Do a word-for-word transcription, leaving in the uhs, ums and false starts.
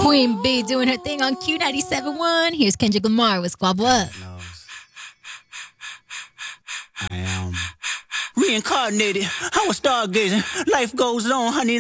Queen B doing her thing on Q ninety-seven point one. Here's Kendrick Lamar with Squabble Up. I am reincarnated. I was stargazing. Life goes on, honey.